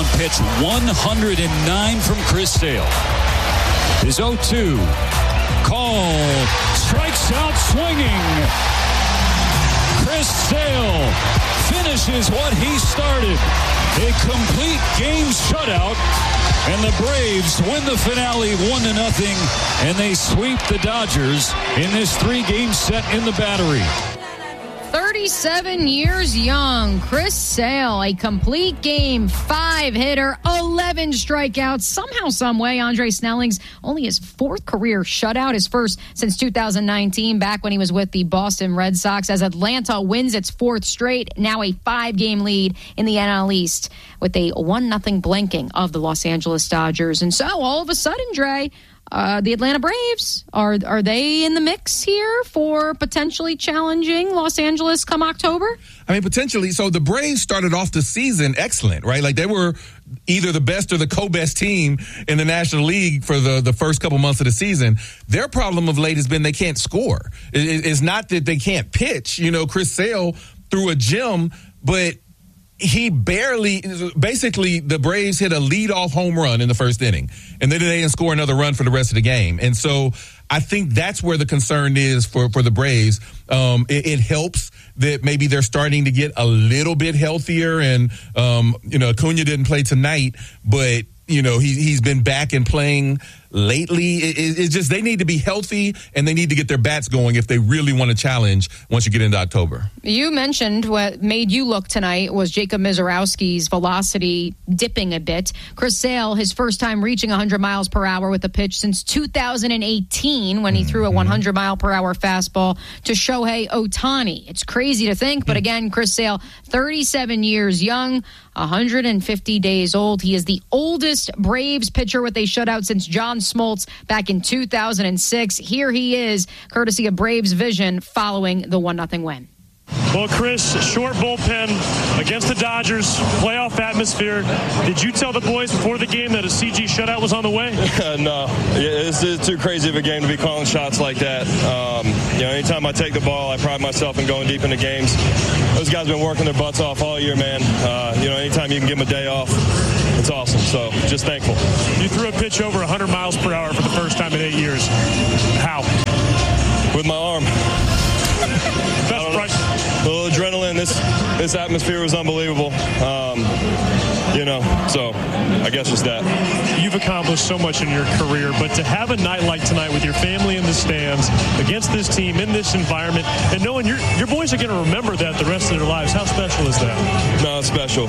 pitch 109 from Chris Sale. His 0-2. Call. Strikes out swinging. Chris Sale finishes what he started. A complete game shutout. And the Braves win the finale 1-0. And they sweep the Dodgers in this 3-game set in the Battery. 37 years young, Chris Sale, a complete game, 5-hitter, 11 strikeouts. Somehow, someway, Andre Snelling's only his 4th career shutout, his first since 2019, back when he was with the Boston Red Sox, as Atlanta wins its 4th straight, now a 5-game lead in the NL East with a 1-0 blanking of the Los Angeles Dodgers. And so, all of a sudden, Dre, the Atlanta Braves, are they in the mix here for potentially challenging Los Angeles come October? I mean, potentially. So the Braves started off the season excellent, right? Like they were either the best or the co-best team in the National League for the first couple months of the season. Their problem of late has been they can't score. It's not that they can't pitch. You know, Chris Sale threw a gem, but he basically the Braves hit a leadoff home run in the first inning, and then they didn't score another run for the rest of the game. And so I think that's where the concern is for the Braves. It helps that maybe they're starting to get a little bit healthier, and Acuna didn't play tonight, but he's been back and playing lately. It's just they need to be healthy, and they need to get their bats going if they really want to challenge once you get into October. You mentioned what made you look tonight was Jacob Misiorowski's velocity dipping a bit. Chris Sale, his first time reaching 100 miles per hour with a pitch since 2018 when he threw a 100-mile-per-hour fastball to Shohei Ohtani. It's crazy to think, but again, Chris Sale, 37 years young, 150 days old. He is the oldest Braves pitcher with a shutout since John Smoltz back in 2006. Here he is, courtesy of Braves Vision, following the 1-0 win. Well, Chris, short bullpen against the Dodgers, playoff atmosphere. Did you tell the boys before the game that a CG shutout was on the way? No. It's too crazy of a game to be calling shots like that. Anytime I take the ball, I pride myself in going deep into games. Those guys have been working their butts off all year, man. Anytime you can give them a day off, it's awesome. So just thankful. You threw a pitch over 100 miles per hour for the first time in 8 years. How? With my arm. A little adrenaline. This atmosphere was unbelievable. So I guess just that. You've accomplished so much in your career, but to have a night like tonight with your family in the stands against this team in this environment, and knowing your boys are going to remember that the rest of their lives, how special is that? No, it's special.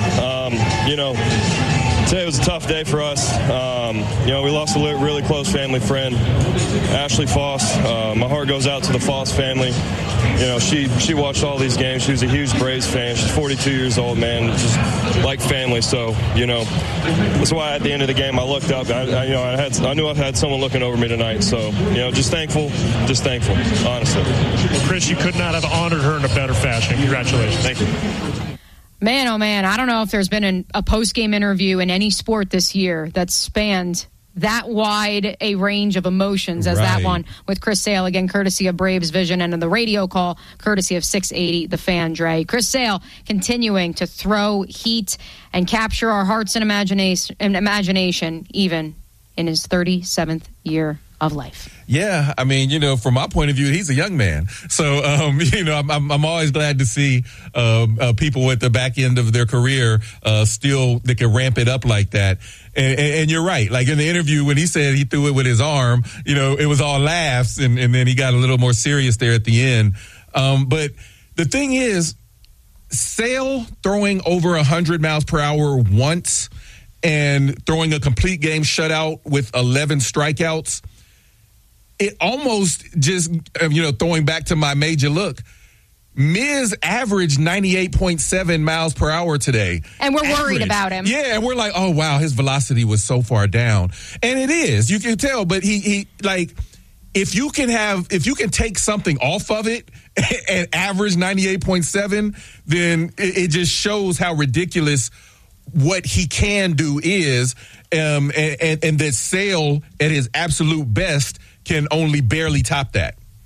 Today was a tough day for us. We lost a really close family friend, Ashley Foss. My heart goes out to the Foss family. She watched all these games. She was a huge Braves fan. She's 42 years old, man. Just like family. So, that's why at the end of the game I looked up. I knew I had someone looking over me tonight. So, just thankful, honestly. Well, Chris, you could not have honored her in a better fashion. Congratulations. Thank you. Man, oh man, I don't know if there's been a post-game interview in any sport this year that spanned that wide a range of emotions as that one with Chris Sale, again, courtesy of Braves Vision, and the radio call, courtesy of 680 The Fan, Dre. Chris Sale continuing to throw heat and capture our hearts and imagination, even in his 37th year of life. Yeah, I mean, from my point of view, he's a young man. So, I'm always glad to see people at the back end of their career still they can ramp it up like that. And you're right. Like in the interview when he said he threw it with his arm, it was all laughs, and then he got a little more serious there at the end. But the thing is, Sale throwing over 100 miles per hour once and throwing a complete game shutout with 11 strikeouts, it almost just, throwing back to my major look, Miz averaged 98.7 miles per hour today. And we're worried about him. Yeah, and we're like, oh, wow, his velocity was so far down. And it is. You can tell, but he if you can take something off of it and average 98.7, then it just shows how ridiculous what he can do is, and that Sale at his absolute best can only barely top that.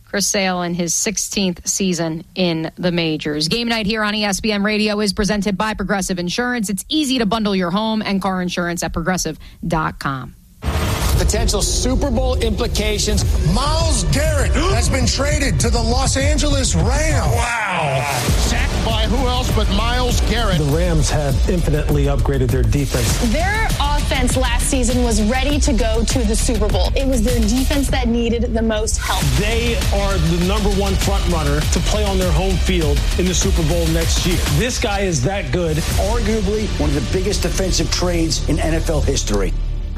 Chris Sale in his 16th season in the majors. Game night here on ESPN Radio is presented by Progressive Insurance. It's easy to bundle your home and car insurance at Progressive.com. Potential Super Bowl implications. Myles Garrett has been traded to the Los Angeles Rams. Wow. Sacked by who else but Myles Garrett. The Rams have infinitely upgraded their defense. Their offense last season was ready to go to the Super Bowl. It was their defense that needed the most help. They are the number one front runner to play on their home field in the Super Bowl next year. This guy is that good. Arguably one of the biggest defensive trades in NFL history.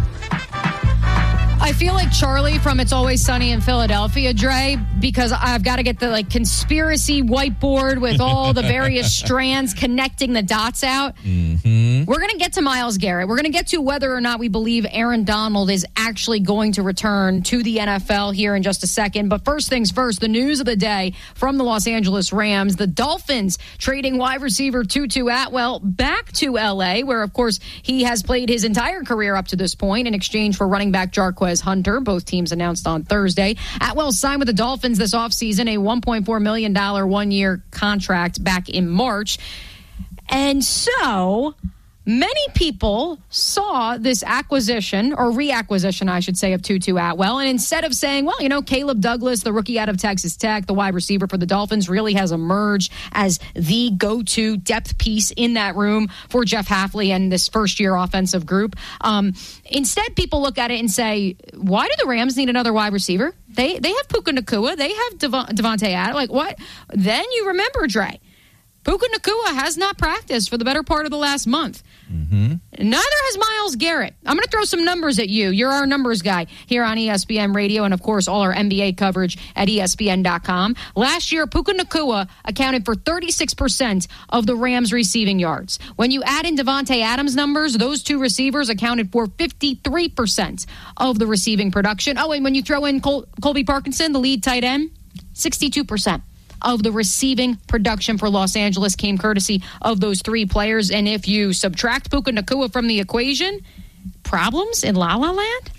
I feel like Charlie from It's Always Sunny in Philadelphia, Dre, because I've got to get the conspiracy whiteboard with all the various strands connecting the dots out. Mm-hmm. We're going to get to Myles Garrett. We're going to get to whether or not we believe Aaron Donald is actually going to return to the NFL here in just a second. But first things first, the news of the day from the Los Angeles Rams, the Dolphins trading wide receiver Tutu Atwell back to L.A., where, of course, he has played his entire career up to this point in exchange for running back Jarquez Hunter. Both teams announced on Thursday. Atwell signed with the Dolphins this offseason a $1.4 million one-year contract back in March. And so many people saw this acquisition, or reacquisition, I should say, of Tutu Atwell. And instead of saying, well, Caleb Douglas, the rookie out of Texas Tech, the wide receiver for the Dolphins, really has emerged as the go-to depth piece in that room for Jeff Hafley and this first-year offensive group. Instead, people look at it and say, why do the Rams need another wide receiver? They have Puka Nacua. They have Devontae Adams. What? Then you remember, Dre, Puka Nacua has not practiced for the better part of the last month. Mm-hmm. Neither has Myles Garrett. I'm going to throw some numbers at you. You're our numbers guy here on ESPN Radio and, of course, all our NBA coverage at ESPN.com. Last year, Puka Nacua accounted for 36% of the Rams' receiving yards. When you add in Devontae Adams' numbers, those two receivers accounted for 53% of the receiving production. Oh, and when you throw in Colby Parkinson, the lead tight end, 62% of the receiving production for Los Angeles came courtesy of those three players. And if you subtract Puka Nacua from the equation, problems in La La Land?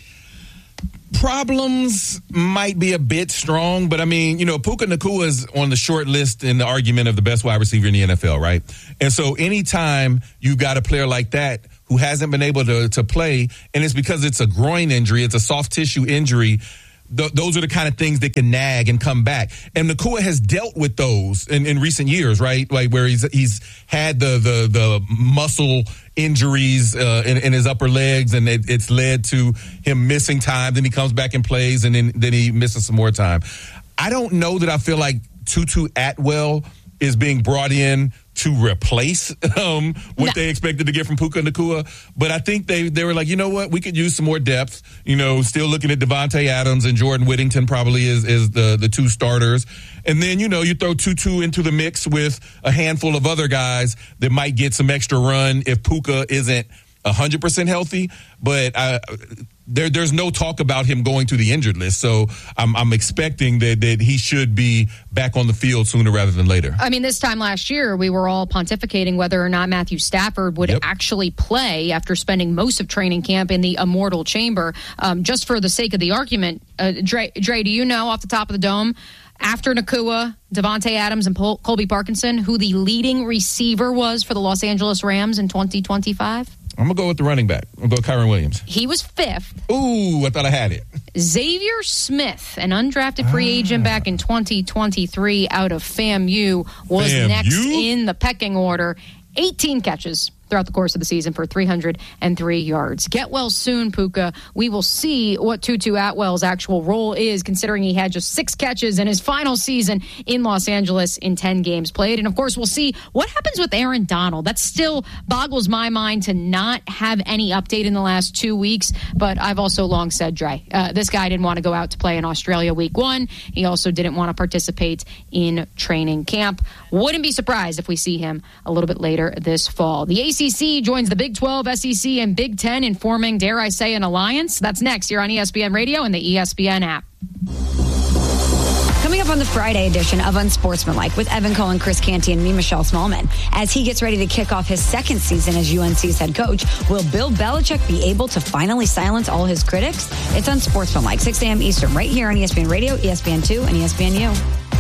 Problems might be a bit strong, but Puka Nacua is on the short list in the argument of the best wide receiver in the NFL, right? And so anytime you got a player like that who hasn't been able to play, and it's because it's a groin injury, it's a soft tissue injury, those are the kind of things that can nag and come back. And Nacua has dealt with those in recent years, right? Like where he's had the muscle injuries in his upper legs, and it's led to him missing time. Then he comes back and plays, and then he misses some more time. I don't know that I feel like Tutu Atwell is being brought in to replace what they expected to get from Puka Nacua. But I think they were like, you know what, we could use some more depth. Still looking at Devontae Adams and Jordan Whittington probably is the two starters. And then, you throw Tutu into the mix with a handful of other guys that might get some extra run if Puka isn't 100% healthy. But there's no talk about him going to the injured list. So I'm expecting that he should be back on the field sooner rather than later. This time last year, we were all pontificating whether or not Matthew Stafford would actually play after spending most of training camp in the immortal chamber. Just for the sake of the argument, Dre, do you know off the top of the dome, after Nacua, Devontae Adams, and Colby Parkinson, who the leading receiver was for the Los Angeles Rams in 2025? I'm going to go with the running back. I'm going to go Kyren Williams. He was fifth. Ooh, I thought I had it. Xavier Smith, an undrafted free agent back in 2023 out of FAMU, was next in the pecking order. 18 catches throughout the course of the season for 303 yards. Get well soon, Puka. We will see what Tutu Atwell's actual role is, considering he had just 6 catches in his final season in Los Angeles in 10 games played. And, of course, we'll see what happens with Aaron Donald. That still boggles my mind to not have any update in the last 2 weeks. But I've also long said, Dre, this guy didn't want to go out to play in Australia week 1. He also didn't want to participate in training camp. Wouldn't be surprised if we see him a little bit later this fall. The ACC joins the Big 12, SEC, and Big 10 in forming, dare I say, an alliance. That's next here on ESPN Radio and the ESPN app. Coming up on the Friday edition of Unsportsmanlike with Evan Cohen, Chris Canty, and me, Michelle Smallman. As he gets ready to kick off his second season as UNC's head coach, will Bill Belichick be able to finally silence all his critics? It's Unsportsmanlike, 6 a.m. Eastern, right here on ESPN Radio, ESPN2, and ESPNU.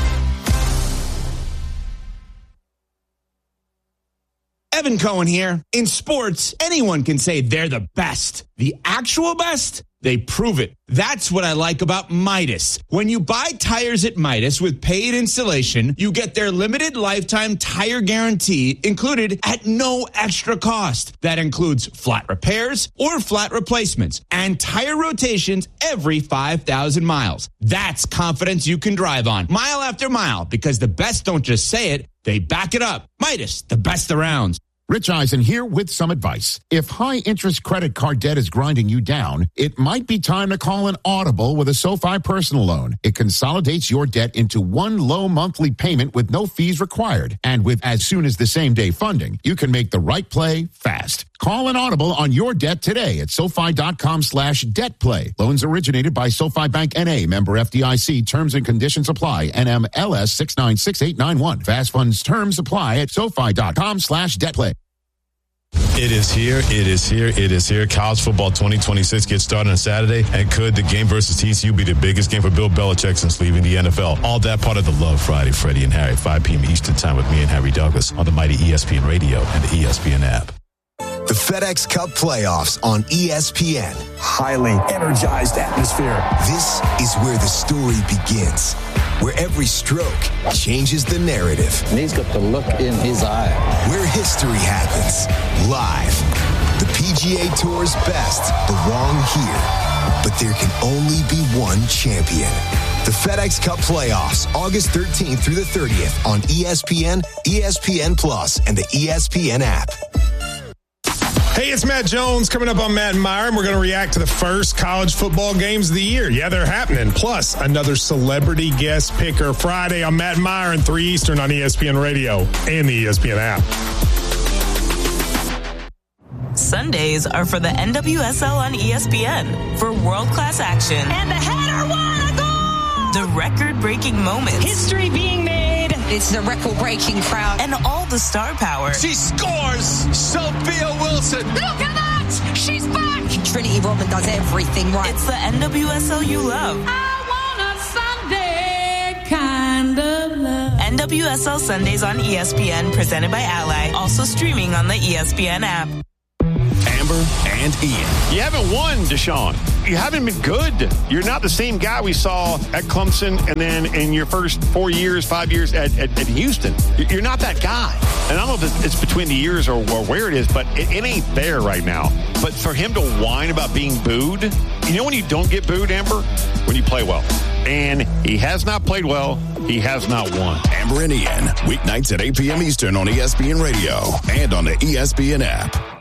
Evan Cohen here. In sports, anyone can say they're the best. The actual best? They prove it. That's what I like about Midas. When you buy tires at Midas with paid installation, you get their limited lifetime tire guarantee included at no extra cost. That includes flat repairs or flat replacements and tire rotations every 5,000 miles. That's confidence you can drive on mile after mile, because the best don't just say it, they back it up. Midas, the best around. Rich Eisen here with some advice. If high-interest credit card debt is grinding you down, it might be time to call an Audible with a SoFi personal loan. It consolidates your debt into one low monthly payment with no fees required. And with as soon as the same-day funding, you can make the right play fast. Call an Audible on your debt today at SoFi.com/debtplay. Loans originated by SoFi Bank N.A., member FDIC. Terms and conditions apply. NMLS 696891. Fast funds terms apply at SoFi.com/debtplay. It is here. It is here. It is here. College football 2026 gets started on Saturday. And could the game versus TCU be the biggest game for Bill Belichick since leaving the NFL? All that part of the Love Friday, Freddie and Harry, 5 p.m. Eastern time with me and Harry Douglas on the mighty ESPN Radio and the ESPN app. The FedEx Cup playoffs on ESPN. Highly energized atmosphere. This is where the story begins, where every stroke changes the narrative. And he's got the look in his eye. Where history happens, live. The PGA Tour's best belong here, but there can only be one champion. The FedEx Cup playoffs, August 13th through the 30th on ESPN, ESPN Plus, and the ESPN app. Hey, it's Matt Jones coming up on Matt and Myron. We're going to react to the first college football games of the year. Yeah, they're happening. Plus, another celebrity guest picker Friday on Matt and Myron, 3 Eastern on ESPN Radio and the ESPN app. Sundays are for the NWSL on ESPN for world-class action. And the header, what a goal! The record-breaking moments. History being made. It's a record-breaking crowd. And all the star power. She scores! Sophia Wilson! Look at that! She's back! Trinity Rodman does everything right. It's the NWSL you love. I want a Sunday kind of love. NWSL Sundays on ESPN, presented by Ally. Also streaming on the ESPN app. Amber and Ian. You haven't won, Deshaun. You haven't been good. You're not the same guy we saw at Clemson and then in your first 5 years at Houston. You're not that guy. And I don't know if it's between the years or where it is, but it ain't there right now. But for him to whine about being booed, you know when you don't get booed, Amber? When you play well. And he has not played well. He has not won. Amber and Ian, weeknights at 8 p.m. Eastern on ESPN Radio and on the ESPN app.